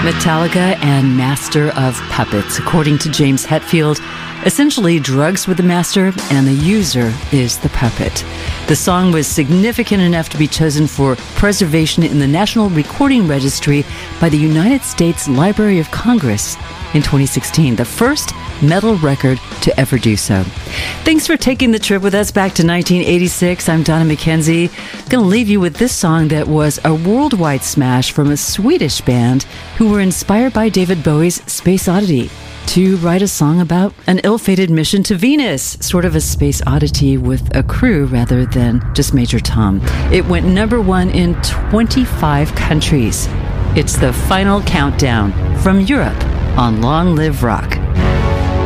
Metallica and Master of Puppets. According to James Hetfield, essentially drugs with the master and the user is the puppet. The song was significant enough to be chosen for preservation in the National Recording Registry by the United States Library of Congress in 2016, the first metal record to ever do so. Thanks for taking the trip with us back to 1986. I'm Donna McKenzie. Going to leave you with this song that was a worldwide smash from a Swedish band who were inspired by David Bowie's Space Oddity to write a song about an ill-fated mission to Venus, sort of a space oddity with a crew rather than just Major Tom. It went number one in 25 countries. It's the final countdown from Europe on Long Live Rock.